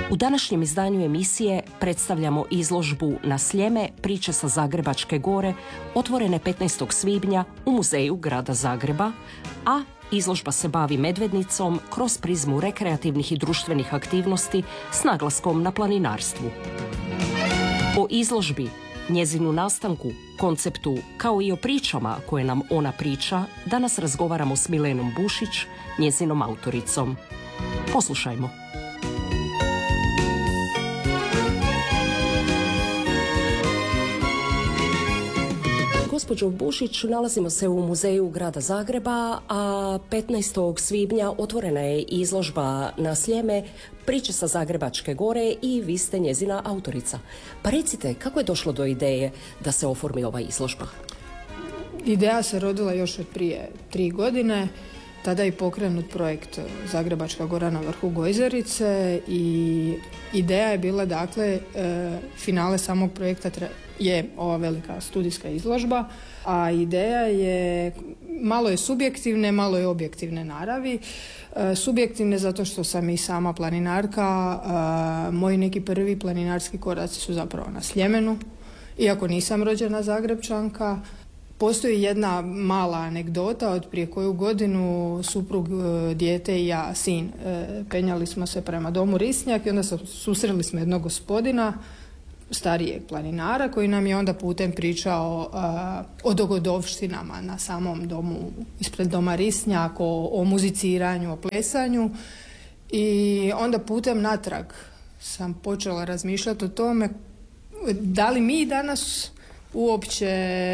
U današnjem izdanju emisije predstavljamo izložbu Na Sljeme, priče sa Zagrebačke gore, otvorene 15. svibnja u Muzeju grada Zagreba, a izložba se bavi Medvednicom kroz prizmu rekreativnih i društvenih aktivnosti s naglaskom na planinarstvu. O izložbi, njezinu nastanku, konceptu, kao i o pričama koje nam ona priča, danas razgovaramo s Milenom Bušić, njezinom autoricom. Poslušajmo. Gospođo Bušić, nalazimo se u Muzeju grada Zagreba, a 15. svibnja otvorena je izložba Na Sljeme, priče sa Zagrebačke gore i vi ste njezina autorica. Pa recite, kako je došlo do ideje da se oformi ova izložba? Ideja se rodila još od prije 3 godine. Tada je pokrenut projekt Zagrebačka gora na vrhu Gojzerice i ideja je bila, dakle, finale samog projekta je ova velika studijska izložba, a ideja je, malo je subjektivne, malo je objektivne naravi. Subjektivne zato što sam i sama planinarka, moji neki prvi planinarski koraci su zapravo na Sljemenu, iako nisam rođena Zagrebčanka. Postoji jedna mala anegdota od prije koju godinu suprug, dijete i ja, sin, penjali smo se prema domu Risnjak i onda susreli smo jednog gospodina, starijeg planinara, koji nam je onda putem pričao o dogodovštinama na samom domu, ispred doma Risnjak, o muziciranju, o plesanju, i onda putem natrag sam počela razmišljati o tome da li mi danas uopće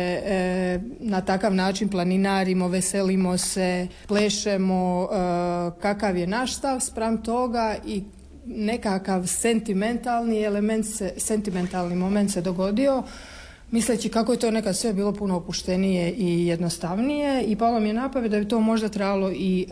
na takav način planinarimo, veselimo se, plešemo, kakav je naš stav spram toga, i nekakav sentimentalni moment se dogodio, misleći kako je to nekad sve bilo puno opuštenije i jednostavnije, i palo mi je na pamet da bi to možda trebalo i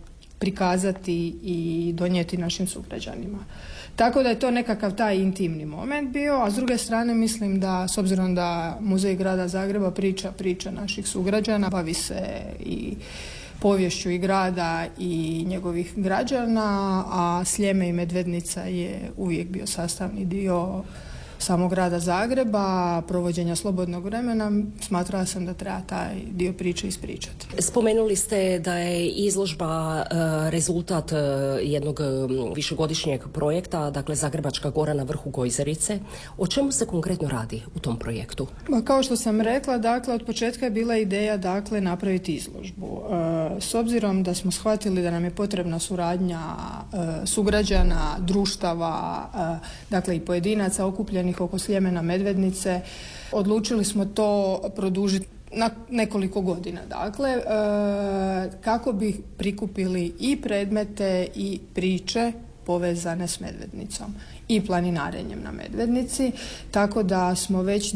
prikazati i donijeti našim sugrađanima. Tako da je to nekakav taj intimni moment bio, a s druge strane mislim da, s obzirom da Muzej grada Zagreba priča naših sugrađana, bavi se i poviješću i grada i njegovih građana, a Sljeme i Medvednica je uvijek bio sastavni dio samog grada Zagreba, provođenja slobodnog vremena, smatrala sam da treba taj dio priče ispričati. Spomenuli ste da je izložba rezultat jednog višegodišnjeg projekta, dakle Zagrebačka gora na vrhu Gojzerice. O čemu se konkretno radi u tom projektu? Kao što sam rekla, dakle, od početka je bila ideja, dakle, napraviti izložbu. S obzirom da smo shvatili da nam je potrebna suradnja sugrađana, društava, dakle i pojedinaca okupljenih oko Sljemena Medvednice, odlučili smo to produžiti na nekoliko godina, dakle, kako bi prikupili i predmete i priče povezane s Medvednicom i planinarenjem na Medvednici, tako da smo već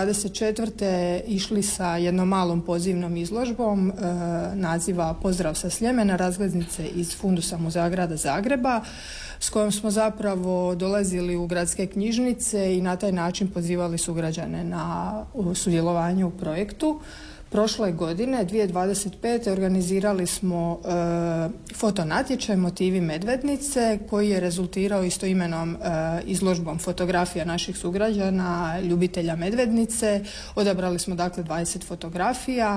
2024. išli sa jednom malom pozivnom izložbom naziva Pozdrav sa Sljemena, razglednice iz fundusa Muzeja grada Zagreba, s kojom smo zapravo dolazili u gradske knjižnice i na taj način pozivali sugrađane na sudjelovanje u projektu. Prošle godine, 2025. organizirali smo fotonatječaj Motivi Medvednice, koji je rezultirao istoimenom izložbom fotografija naših sugrađana, ljubitelja Medvednice. Odabrali smo, dakle, 20 fotografija,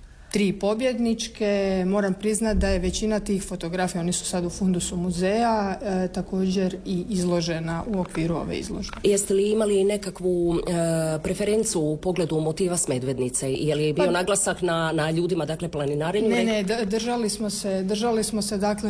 3 pobjedničke. Moram priznati da je većina tih fotografija, oni su sad u fundusu muzeja, također i izložena u okviru ove izložbe. Jeste li imali nekakvu preferencu u pogledu motiva s Medvednice? Je li bio naglasak na ljudima, dakle, planinarenju? Ne, držali smo se, dakle,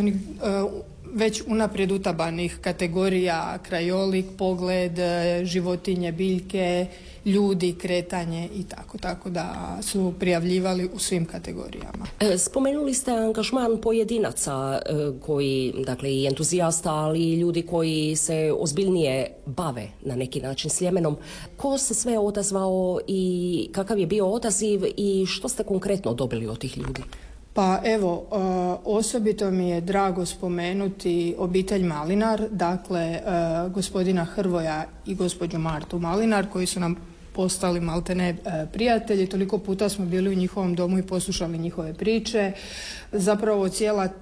već unaprijed utabanih kategorija: krajolik, pogled, životinje, biljke, ljudi, kretanje i tako da su prijavljivali u svim kategorijama. Spomenuli ste angažman pojedinaca koji, dakle, i entuzijasta, ali i ljudi koji se ozbiljnije bave na neki način Sljemenom. Ko se sve odazvao i kakav je bio odaziv i što ste konkretno dobili od tih ljudi? Pa evo, osobito mi je drago spomenuti obitelj Malinar, dakle gospodina Hrvoja i gospođu Martu Malinar, koji su nam postali maltene prijatelji. Toliko puta smo bili u njihovom domu i poslušali njihove priče. Zapravo cijela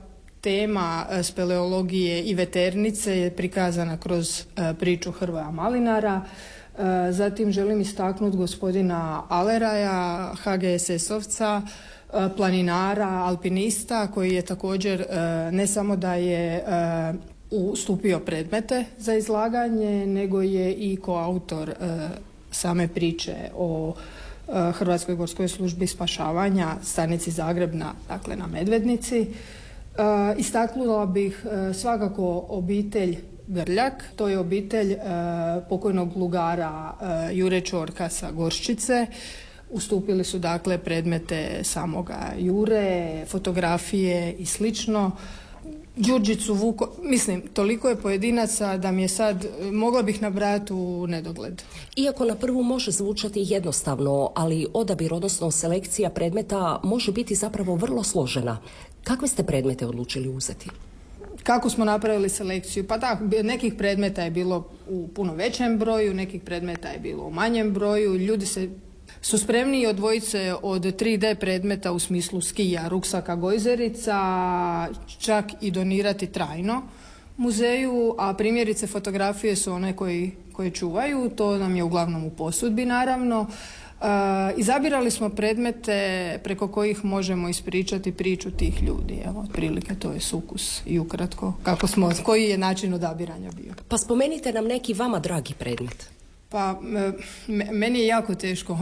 tema speleologije i veternice je prikazana kroz priču Hrvoja Malinara. Zatim želim istaknuti gospodina Aleraja, HGSS-ovca, planinara, alpinista, koji je također ne samo da je ustupio predmete za izlaganje, nego je i koautor same priče o Hrvatskoj gorskoj službi spašavanja, stanici Zagreb na Medvednici. Istaknula bih svakako obitelj Grljak, to je obitelj pokojnog lugara Jure Čorka sa Gorščice. Ustupili su dakle predmete samoga Jure, fotografije i slično. Đurđicu Vuko, mislim, toliko je pojedinaca da mi je sad, mogla bih nabrajati u nedogled. Iako na prvu može zvučati jednostavno, ali odabir, odnosno selekcija predmeta može biti zapravo vrlo složena. Kakve ste predmete odlučili uzeti? Kako smo napravili selekciju? Pa da, nekih predmeta je bilo u puno većem broju, nekih predmeta je bilo u manjem broju. Ljudi su spremniji odvojiti se od 3D predmeta u smislu skija, ruksaka, gojzerica, čak i donirati trajno muzeju, a primjerice fotografije su one koje čuvaju, to nam je uglavnom u posudbi naravno. Izabirali smo predmete preko kojih možemo ispričati priču tih ljudi. Evo, otprilike to je sukus i ukratko koji je način odabiranja bio. Pa spomenite nam neki vama dragi predmet. Pa meni je jako teško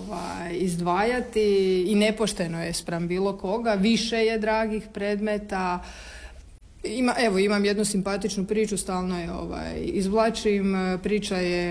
izdvajati i nepošteno je spram bilo koga. Više je dragih predmeta. Imam jednu simpatičnu priču, stalno je izvlačim. Priča je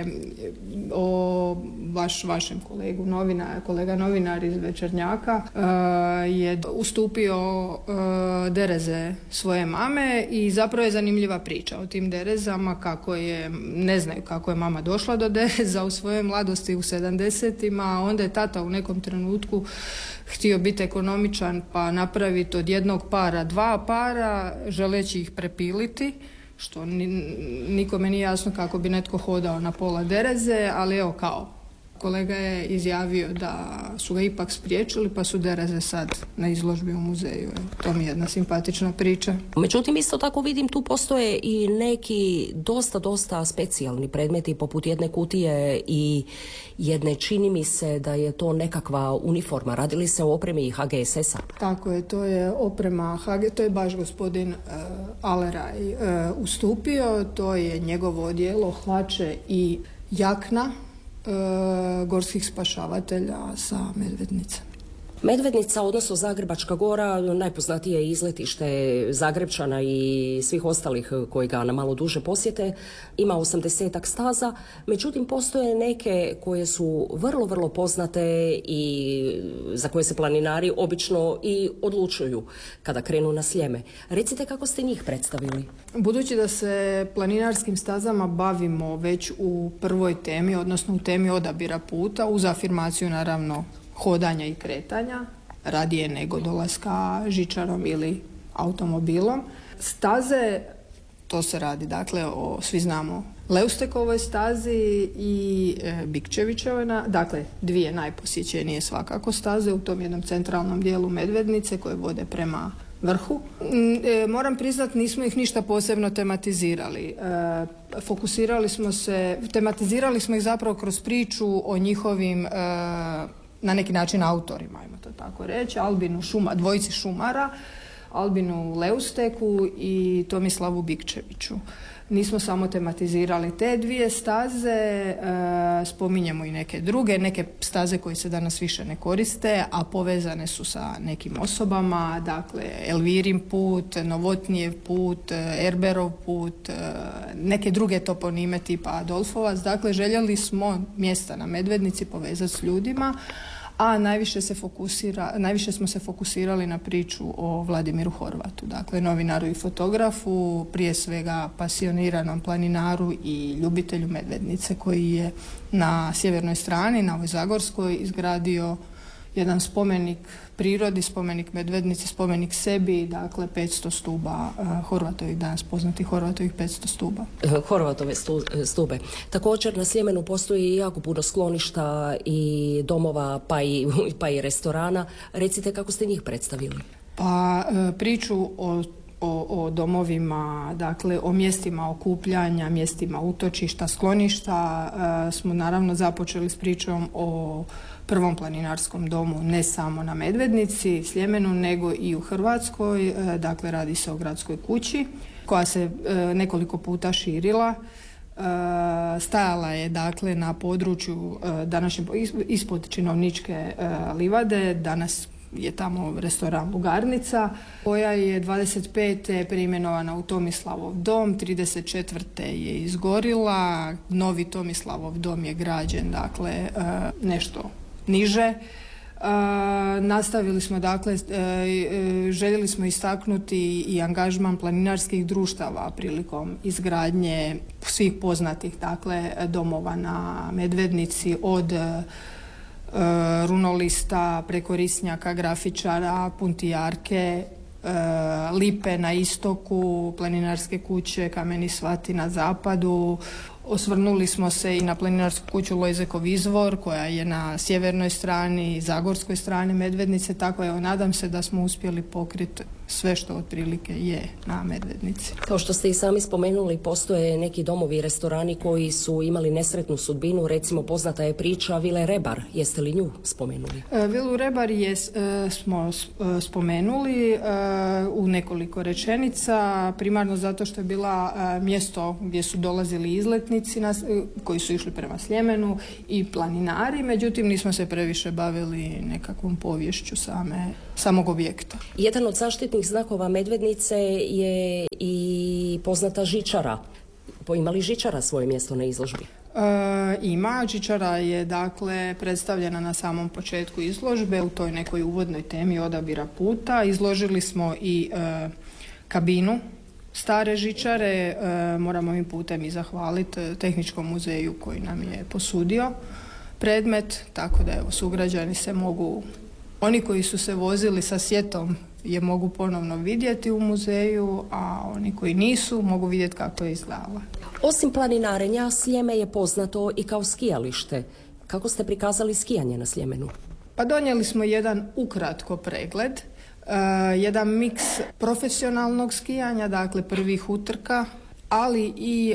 o vašem kolega novinar iz Večernjaka je ustupio dereze svoje mame i zapravo je zanimljiva priča o tim derezama, ne znaju kako je mama došla do dereza u svojoj mladosti u 70-ima, a onda je tata u nekom trenutku htio biti ekonomičan pa napraviti od jednog para 2 para, želeći ih prepiliti, što nikome nije jasno kako bi netko hodao na pola dereze, ali evo kao. Kolega je izjavio da su ga ipak spriječili pa su dereze sad na izložbi u muzeju. To mi je jedna simpatična priča. Međutim, isto tako vidim tu postoje i neki dosta specijalni predmeti poput jedne kutije i jedne, čini mi se da je to nekakva uniforma. Radili se o opremi HGSS-a? Tako je, to je oprema to je baš gospodin Aleraj ustupio, to je njegovo odijelo, hlače i jakna gorskih spašavatelja sa Medvednice. Medvednica, odnosno Zagrebačka gora, najpoznatije je izletište Zagrebčana i svih ostalih koji ga na malo duže posjete. Ima 80-ak staza, međutim postoje neke koje su vrlo poznate i za koje se planinari obično i odlučuju kada krenu na Sljeme. Recite kako ste njih predstavili? Budući da se planinarskim stazama bavimo već u prvoj temi, odnosno u temi odabira puta, uz afirmaciju naravno hodanja i kretanja, radije nego dolaska žičarom ili automobilom. Staze, to se radi dakle svi znamo, Leustekovoj stazi i Bikčevićevoj, dakle 2 najposjećenije svakako staze u tom jednom centralnom dijelu Medvednice koje vode prema vrhu. Moram priznati, nismo ih ništa posebno tematizirali. Tematizirali smo ih zapravo kroz priču o njihovim na neki način autorima, ajmo to tako reći, dvojici šumara, Albinu Leusteku i Tomislavu Bikčeviću. Nismo samo tematizirali te 2 staze, spominjemo i neke druge, neke staze koje se danas više ne koriste, a povezane su sa nekim osobama, dakle Elvirin put, Novotnijev put, Erberov put, neke druge toponime tipa Adolfovac. Dakle, željeli smo mjesta na Medvednici povezati s ljudima, a najviše smo se fokusirali na priču o Vladimiru Horvatu, dakle novinaru i fotografu, prije svega pasioniranom planinaru i ljubitelju Medvednice, koji je na sjevernoj strani, na ovoj Zagorskoj, izgradio jedan spomenik prirodi, spomenik Medvednici, spomenik sebi, dakle 500 stuba Horvatovih, danas poznatih Horvatovih 500 stuba. Horvatove stube. Također na Sljemenu postoji jako puno skloništa i domova, pa i restorana. Recite kako ste njih predstavili? Pa priču o o domovima, dakle o mjestima okupljanja, mjestima utočišta, skloništa, smo naravno započeli s pričom o prvom planinarskom domu ne samo na Medvednici, Sljemenu, nego i u Hrvatskoj. Dakle, radi se o gradskoj kući koja se nekoliko puta širila. Stajala je dakle na području današnje ispod Činovničke livade, danas je tamo restoran Lugarnica, koja je 25. preimenovana u Tomislavov dom, 34. je izgorila, novi Tomislavov dom je građen, dakle nešto niže. Nastavili smo, dakle, željeli smo istaknuti i angažman planinarskih društava prilikom izgradnje svih poznatih, dakle, domova na Medvednici, od runolista preko risnjaka, grafičara, puntijarke, lipe na istoku, planinarske kuće, kameni svati na zapadu. Osvrnuli smo se i na planinarsku kuću Lojzekov izvor koja je na sjevernoj strani, zagorskoj strani Medvednice, tako evo nadam se da smo uspjeli pokriti sve što otprilike je na Medvednici. Kao što ste i sami spomenuli, postoje neki domovi i restorani koji su imali nesretnu sudbinu, recimo poznata je priča Vile Rebar, jeste li nju spomenuli? Vilu Rebar smo spomenuli u nekoliko rečenica, primarno zato što je bila mjesto gdje su dolazili izletnici koji su išli prema Sljemenu i planinari, međutim nismo se previše bavili nekakvom poviješću samog objekta. Jedan od zaštitnih znakova Medvednice je i poznata žičara. Ima li žičara svoje mjesto na izložbi? Ima. Žičara je dakle predstavljena na samom početku izložbe u toj nekoj uvodnoj temi odabira puta. Izložili smo i kabinu stare žičare. Moramo ovim putem i zahvaliti Tehničkom muzeju koji nam je posudio predmet, tako da evo sugrađani se mogu, oni koji su se vozili sa sjetom je mogu ponovno vidjeti u muzeju, a oni koji nisu mogu vidjeti kako je izgledala. Osim planinarenja, Sljeme je poznato i kao skijalište. Kako ste prikazali skijanje na Sljemenu? Pa donijeli smo jedan ukratko pregled, jedan miks profesionalnog skijanja, dakle prvih utrka, ali i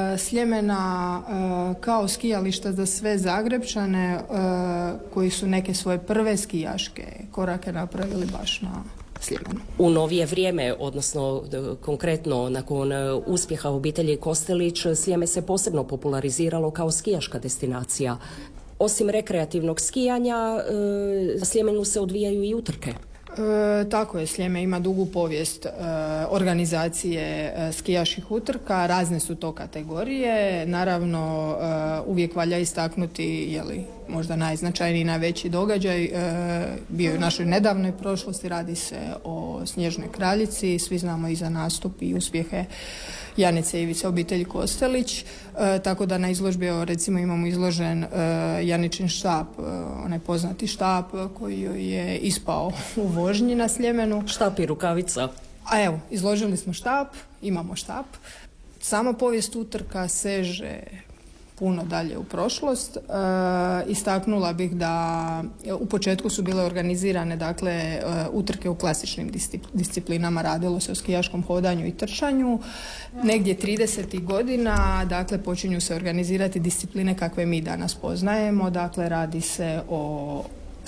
Sljemena kao skijališta za sve Zagrebčane koji su neke svoje prve skijaške korake napravili baš na Sljemenu. U novije vrijeme, odnosno konkretno nakon uspjeha obitelji Kostelić, Sljeme se posebno populariziralo kao skijaška destinacija. Osim rekreativnog skijanja, na Sljemenu se odvijaju i utrke. Tako je, Sljeme ima dugu povijest organizacije skijaških utrka, razne su to kategorije, naravno uvijek valja istaknuti možda najznačajniji, najveći događaj bio je u našoj nedavnoj prošlosti, radi se o Snježnoj kraljici, svi znamo i za nastup i uspjehe Janice Ivice obitelji Kostelić, tako da na izložbi recimo imamo izložen Janičin štap, onaj poznati štap koji je ispao u vožnji na Sljemenu. Štap i rukavica. A evo, izložili smo štap, imamo štap. Sama povijest utrka seže puno dalje u prošlost. Istaknula bih da u početku su bile organizirane dakle utrke u klasičnim disciplinama, radilo se o skijaškom hodanju i trčanju. Negdje 30. godina dakle počinju se organizirati discipline kakve mi danas poznajemo, dakle radi se o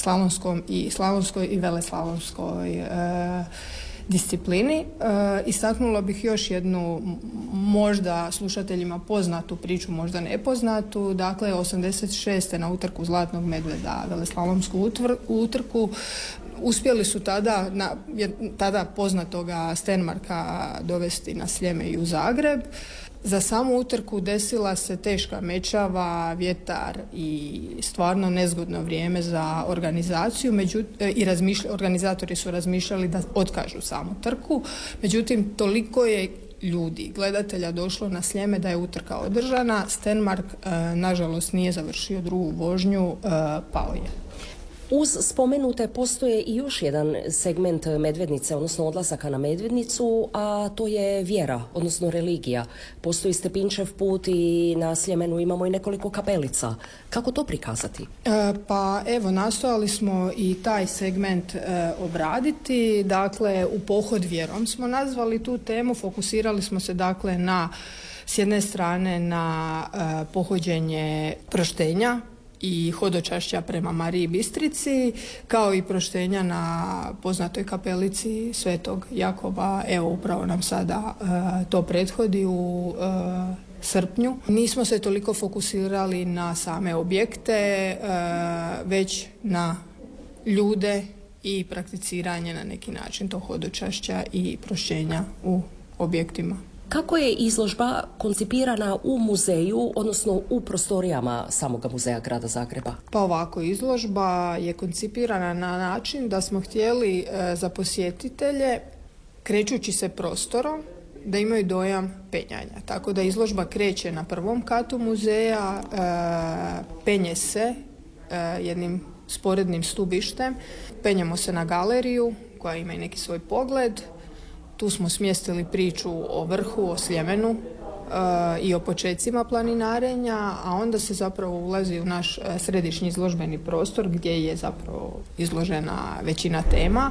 slalonskoj i veleslalonskoj disciplini. Istaknula bih još jednu možda slušateljima poznatu priču, možda nepoznatu. Dakle, 86. na utrku Zlatnog medvjeda, veleslalomsku utrku, uspjeli su tada poznatoga Stenmarka dovesti na Sljeme i u Zagreb. Za samu utrku desila se teška mećava, vjetar i stvarno nezgodno vrijeme za organizaciju i organizatori su razmišljali da otkažu samu trku. Međutim, toliko je ljudi, gledatelja došlo na Sljeme da je utrka održana. Stenmark nažalost nije završio drugu vožnju, pao je. Uz spomenute postoje i još jedan segment Medvednice, odnosno odlazaka na Medvednicu, a to je vjera, odnosno religija. Postoji Stepinčev put i na Sljemenu imamo i nekoliko kapelica. Kako to prikazati? Pa evo, nastojali smo i taj segment obraditi. Dakle, u pohod vjerom smo nazvali tu temu. Fokusirali smo se dakle na, s jedne strane, na pohođenje proštenja i hodočašća prema Mariji Bistrici, kao i proštenja na poznatoj kapelici Svetog Jakova. Evo, upravo nam sada to prethodi u srpnju. Nismo se toliko fokusirali na same objekte, već na ljude i prakticiranje na neki način tog hodočašća i prošćenja u objektima. Kako je izložba koncipirana u muzeju, odnosno u prostorijama samoga muzeja Grada Zagreba? Pa ovako, izložba je koncipirana na način da smo htjeli za posjetitelje, krećući se prostorom, da imaju dojam penjanja. Tako da izložba kreće na prvom katu muzeja, penje se jednim sporednim stubištem, penjemo se na galeriju koja ima i neki svoj pogled. Tu smo smjestili priču o vrhu, o Sljemenu i o počecima planinarenja, a onda se zapravo ulazi u naš središnji izložbeni prostor gdje je zapravo izložena većina tema.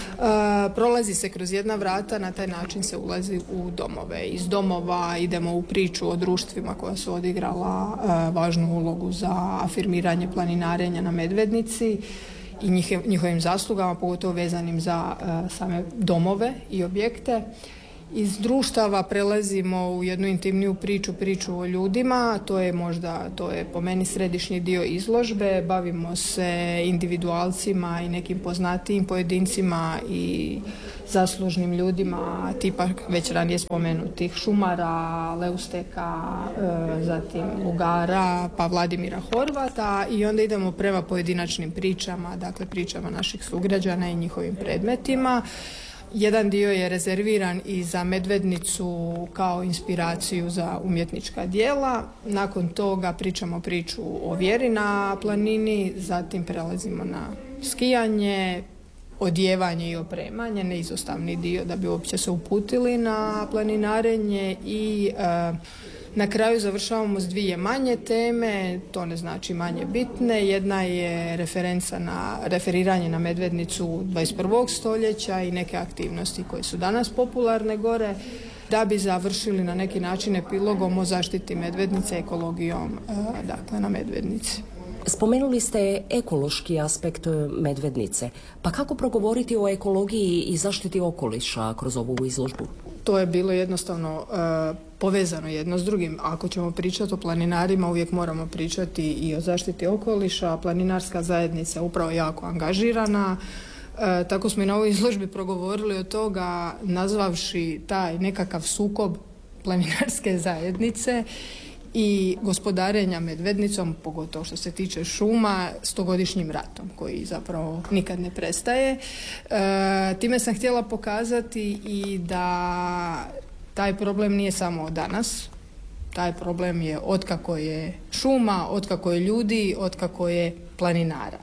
Prolazi se kroz jedna vrata, na taj način se ulazi u domove. Iz domova idemo u priču o društvima koja su odigrala važnu ulogu za afirmiranje planinarenja na Medvednici i njihovim zaslugama, pogotovo vezanim za same domove i objekte. Iz društava prelazimo u jednu intimniju priču o ljudima, to je po meni središnji dio izložbe. Bavimo se individualcima i nekim poznatijim pojedincima i zaslužnim ljudima, tipa već ranije spomenutih Šumara, Leusteka, zatim Lugara, pa Vladimira Horvata, i onda idemo prema pojedinačnim pričama, dakle pričama naših sugrađana i njihovim predmetima. Jedan dio je rezerviran i za Medvednicu kao inspiraciju za umjetnička djela. Nakon toga pričamo priču o vjeri na planini, zatim prelazimo na skijanje, odjevanje i opremanje, neizostavni dio da bi uopće se uputili na planinarenje, i na kraju završavamo s dvije manje teme, to ne znači manje bitne. Jedna je referiranje na Medvednicu 21. stoljeća i neke aktivnosti koje su danas popularne gore, da bi završili na neki način epilogom o zaštiti Medvednice, ekologijom dakle na Medvednici. Spomenuli ste ekološki aspekt Medvednice. Pa kako progovoriti o ekologiji i zaštiti okoliša kroz ovu izložbu? To je bilo jednostavno povezano jedno s drugim. Ako ćemo pričati o planinarima, uvijek moramo pričati i o zaštiti okoliša. Planinarska zajednica je upravo jako angažirana. Tako smo i na ovoj izložbi progovorili od toga, nazvavši taj nekakav sukob planinarske zajednice i gospodarenja Medvednicom, pogotovo što se tiče šuma, 100-godišnjim ratom koji zapravo nikad ne prestaje. Time sam htjela pokazati i da taj problem nije samo od danas. Taj problem je otkako je šuma, otkako je ljudi, otkako je planinara.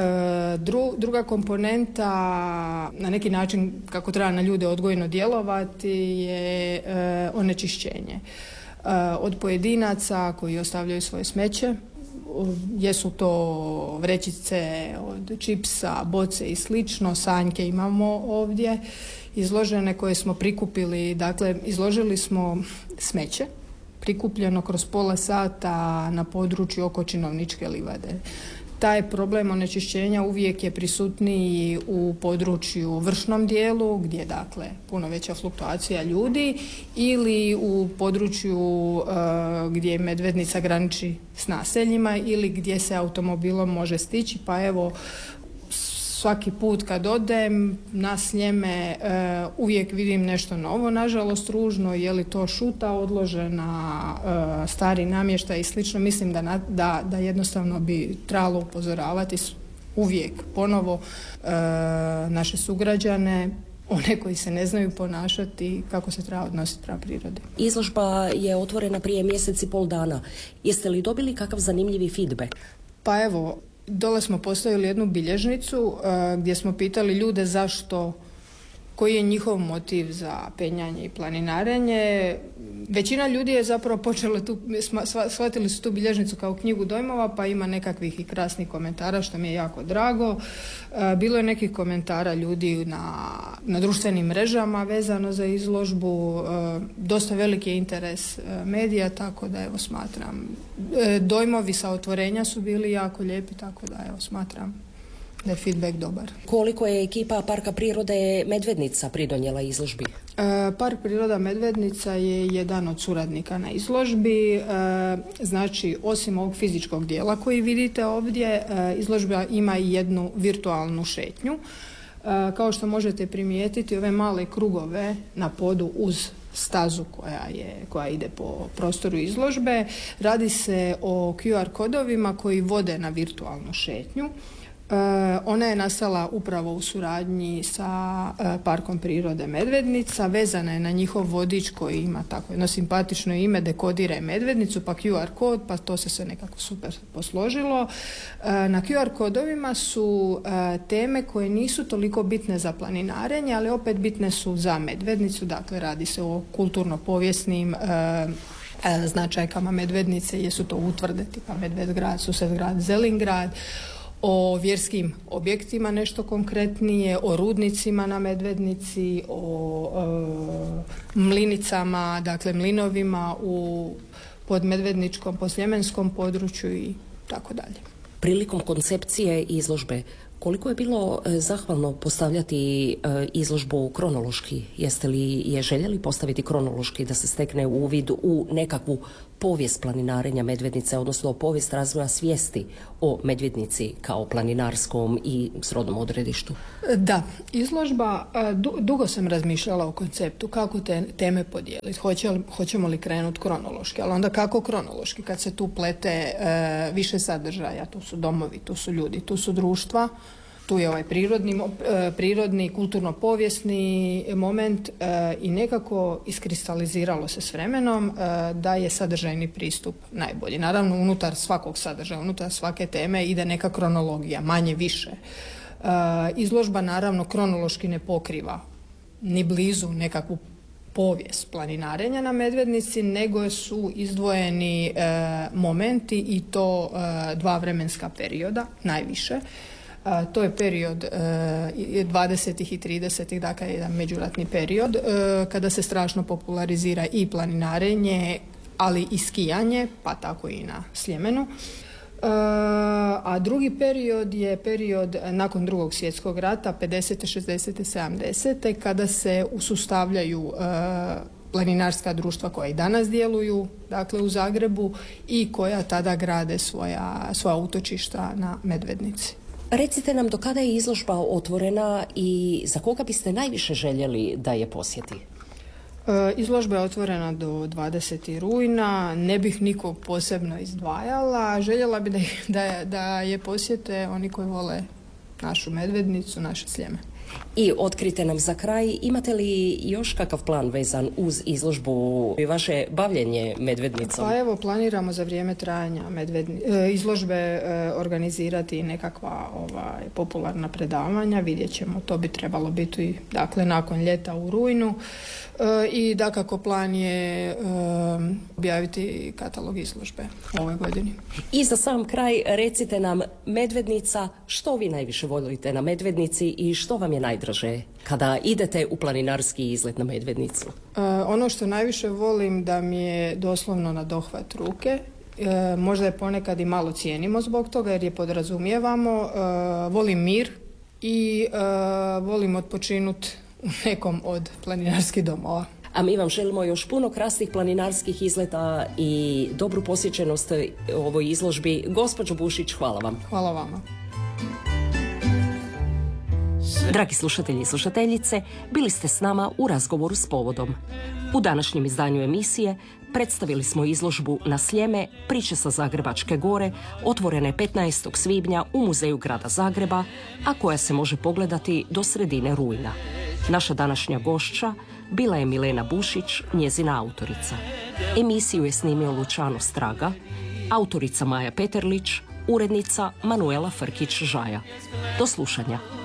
Druga komponenta, na neki način kako treba na ljude odgojno djelovati, je onečišćenje. Od pojedinaca koji ostavljaju svoje smeće, jesu to vrećice od čipsa, boce i slično, sanjke imamo ovdje izložene koje smo prikupili. Dakle, izložili smo smeće prikupljeno kroz pola sata na području oko Činovničke livade. Taj problem onečišćenja uvijek je prisutniji u području vršnom dijelu, gdje je dakle puno veća fluktuacija ljudi, ili u području gdje Medvednica graniči s naseljima ili gdje se automobilom može stići. Pa evo, svaki put kad odem na Sljeme uvijek vidim nešto novo, nažalost ružno, je li to šuta odložena, stari namještaj i slično. Mislim da jednostavno bi trebalo upozoravati uvijek ponovo naše sugrađane, one koji se ne znaju ponašati, kako se treba odnositi prema prirodi. Izložba je otvorena prije mjesec i pol dana. Jeste li dobili kakav zanimljivi feedback? Pa evo, dole smo postavili jednu bilježnicu gdje smo pitali ljude koji je njihov motiv za penjanje i planinarenje. Većina ljudi je zapravo počela shvatili su tu bilježnicu kao knjigu dojmova, pa ima nekakvih i krasnih komentara, što mi je jako drago. Bilo je nekih komentara ljudi na društvenim mrežama vezano za izložbu. Dosta veliki je interes medija, tako da evo smatram. Dojmovi sa otvorenja su bili jako lijepi, tako da evo smatram da je feedback dobar. Koliko je ekipa Parka prirode Medvednica pridonijela izložbi? Park priroda Medvednica je jedan od suradnika na izložbi. Znači, osim ovog fizičkog dijela koji vidite ovdje, izložba ima i jednu virtualnu šetnju. Kao što možete primijetiti, ove male krugove na podu uz stazu koja ide po prostoru izložbe, radi se o QR kodovima koji vode na virtualnu šetnju. Ona je nastala upravo u suradnji sa Parkom prirode Medvednica, vezana je na njihov vodič koji ima tako jedno simpatično ime, dekodira Medvednicu, pa QR kod, pa to se sve nekako super posložilo. Na QR kodovima su teme koje nisu toliko bitne za planinarenje, ali opet bitne su za Medvednicu, dakle radi se o kulturno-povijesnim značajkama Medvednice, jesu to utvrde tipa Medvedgrad, Susjedgrad, Zelingrad, o vjerskim objektima nešto konkretnije, o rudnicima na Medvednici, o mlinicama, dakle mlinovima u podmedvedničkom, posljemenskom području i tako dalje. Prilikom koncepcije izložbe, koliko je bilo zahvalno postavljati izložbu kronološki? Jeste li je željeli postaviti kronološki da se stekne uvid u nekakvu povijest planinarenja Medvednice, odnosno povijest razvoja svijesti o Medvednici kao planinarskom i srodnom odredištu? Da, izložba, dugo sam razmišljala o konceptu kako te teme podijeliti. Hoćemo li krenuti kronološki, ali onda kako kronološki kad se tu plete više sadržaja, tu su domovi, tu su ljudi, tu su društva, tu je ovaj prirodni kulturno-povijesni moment i nekako iskristaliziralo se s vremenom da je sadržajni pristup najbolji. Naravno, unutar svakog sadržaja, unutar svake teme ide neka kronologija, manje više. Izložba naravno kronološki ne pokriva ni blizu nekakvu povijest planinarenja na Medvednici, nego su izdvojeni momenti i to dva vremenska perioda, najviše. To je period 20. i 30. dakle jedan međuratni period kada se strašno popularizira i planinarenje, ali i skijanje, pa tako i na Sljemenu. A drugi period je period nakon Drugog svjetskog rata, 50. 60. 70. kada se usustavljaju planinarska društva koja i danas djeluju, dakle u Zagrebu, i koja tada grade svoja utočišta na Medvednici. Recite nam do kada je izložba otvorena i za koga biste najviše željeli da je posjeti? Izložba je otvorena do 20. rujna, ne bih nikog posebno izdvajala, željela bi da je posjete oni koji vole našu Medvednicu, naše Sljeme. I otkrite nam za kraj, imate li još kakav plan vezan uz izložbu i vaše bavljenje Medvednicom? Pa evo, planiramo za vrijeme trajanja izložbe organizirati nekakva popularna predavanja, vidjet ćemo, to bi trebalo biti dakle nakon ljeta u rujnu i dakako plan je objaviti katalog izložbe u ovoj godini. I za sam kraj recite nam, Medvednica, što vi najviše volite na Medvednici i što vam je najdraže kada idete u planinarski izlet na Medvednicu? Ono što najviše volim da mi je doslovno na dohvat ruke. Možda je ponekad i malo cijenimo zbog toga jer je podrazumijevamo. Volim mir i volim odpočinut u nekom od planinarskih domova. A mi vam želimo još puno krasnih planinarskih izleta i dobru posjećenost ovoj izložbi. Gospođo Bušić, hvala vam. Hvala vama. Dragi slušatelji i slušateljice, bili ste s nama u razgovoru s povodom. U današnjem izdanju emisije predstavili smo izložbu Na Sljeme, priče sa Zagrebačke gore, otvorene 15. svibnja u Muzeju grada Zagreba, a koja se može pogledati do sredine rujna. Naša današnja gošća bila je Milena Bušić, njezina autorica. Emisiju je snimio Lučano Straga, autorica Maja Peterlić, Urednica Manuela Frkić-Žaja. Do slušanja.